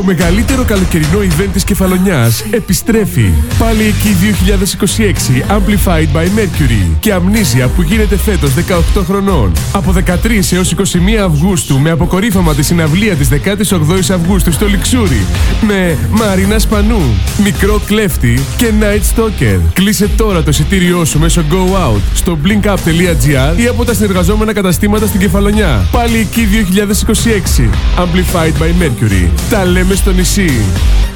μεγαλύτερο καλοκαιρινό event της Κεφαλονιάς επιστρέφει. Πάλι εκεί 2026 Amplified by Mercury και Amnesia που γίνεται φέτος 18 χρονών. Από 13 έως 21 Αυγούστου με αποκορύφωμα τη συναυλία της 18ης Αυγούστου στο Λιξούρι με Μαρίνα Σπανού, Μικρό Κλέφτη και Night Stalker. Κλείσε τώρα το εισιτήριό σου μέσω Go Out στο blinkup.gr ή από τα συνεργαζόμενα καταστήματα στην Κεφαλονιά. Πάλι εκεί 2026 Amplified by Mercury. Τα λέμε στο νησί.